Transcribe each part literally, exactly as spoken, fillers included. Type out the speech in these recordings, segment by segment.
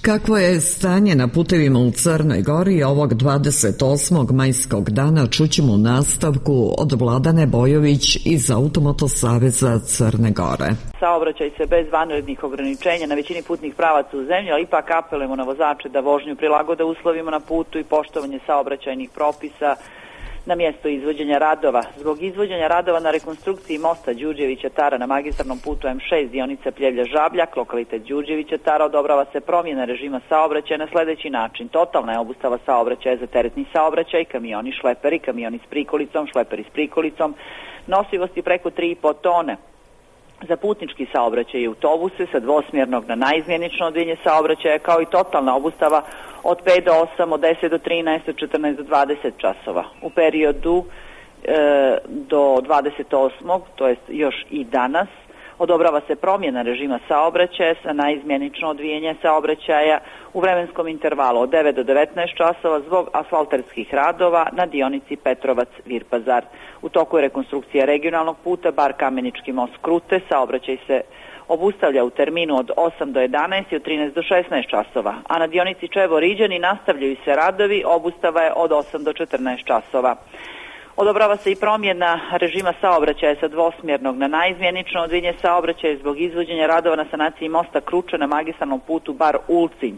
Kakvo je stanje na putevima u Crnoj Gori ovog dvadeset osmog majskog dana čućemo u nastavku od Vladane Bojović iz Automoto saveza Crne Gore. Saobraćaj se bez vanrednih ograničenja na većini putnih pravaca u zemlji, ali ipak apelujemo na vozače da vožnju prilagode uslovima na putu i poštovanje saobraćajnih propisa na mjesto izvođenja radova. Zbog izvođenja radova na rekonstrukciji mosta Đurđevića Tara na magistralnom putu M šest dionica Pljevlja-Žabljak, lokalitet Đurđevića Tara, odobrava se promjena režima saobraćaja na sljedeći način. Totalna je obustava saobraćaja za teretni saobraćaj, kamioni, šleperi, kamioni s prikolicom, šleperi s prikolicom, nosivosti preko tri i po tone. Za putnički saobraćaj i autobuse sa dvosmjernog na naizmjenično odvijenje saobraćaja, kao i totalna obustava od pet do osam, od deset do trinaest, od četrnaest do dvadeset časova. U periodu e, do dvadeset osmog, to jest još i danas, odobrava se promjena režima saobraćaja sa naizmjenično odvijenje saobraćaja u vremenskom intervalu od devet do devetnaest časova zbog asfalterskih radova na dionici Petrovac-Virpazar. U toku je rekonstrukcija regionalnog puta Bar Kamenički most Krute, saobraćaj se obustavlja u terminu od osam do jedanaest i od trinaest do šesnaest časova, a na dionici Čevo-Riđani nastavljaju se radovi, obustava je od osam do četrnaest časova. Odobrava se i promjena režima saobraćaja sa dvosmjernog na naizmjenično odvijenje saobraćaja zbog izvođenja radova na sanaciji mosta Kruče na magistralnom putu Bar Ulcinj.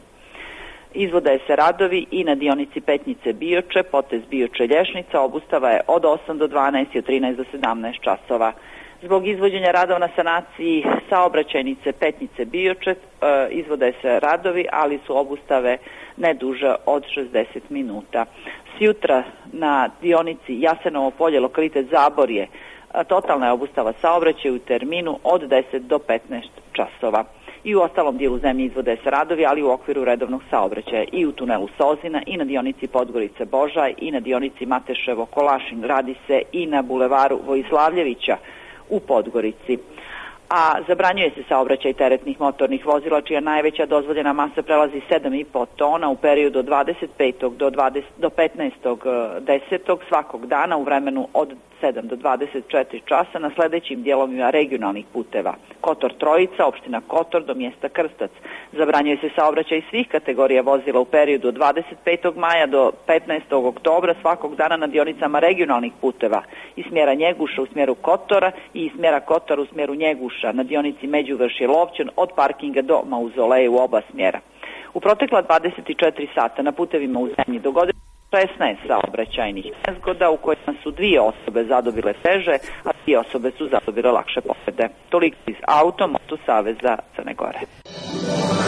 Izvode se radovi i na dionici Petnice Bioče, potez Bioče Lješnica, obustava je od osam do dvanaest i od trinaest do sedamnaest časova. Zbog izvođenja radova na sanaciji saobraćajnice Petnice Bioče e, izvode se radovi, ali su obustave ne duže od šezdeset minuta. Sjutra na dionici Jasenovo polje, lokalitet Zaborje, totalna je obustava saobraćaja u terminu od deset do petnaest časova. I u ostalom dijelu zemlje izvode se radovi, ali u okviru redovnog saobraćaja i u tunelu Sozina i na dionici Podgorice Božaj i na dionici Mateševo Kolašin. Radi se i na bulevaru Vojislavljevića u Podgorici. A zabranjuje se saobraćaj teretnih motornih vozila čija najveća dozvoljena masa prelazi sedam i po tona u periodu od dvadeset petog do petnaestog desetog svakog dana u vremenu od sedam do dvadeset četiri časa na sljedećim dijelovima regionalnih puteva: Kotor Trojica, opština Kotor do mjesta Krstac. Zabranjuje se saobraćaj svih kategorija vozila u periodu od dvadeset petog maja do petnaestog oktobra svakog dana na dionicama regionalnih puteva iz smjera Njeguša u smjeru Kotora i iz smjera Kotora u smjeru Njeguša na dionici Međuvršje Lovćen od parkinga do Mauzoleja u oba smjera. U protekla dvadeset četiri sata na putevima u zemlji dogodilo šesnaest saobraćajnih nezgoda u kojima su dvije osobe zadobile teže, a dvije osobe su zadobile lakše povrede. Toliko iz Automoto saveza Crne Gore.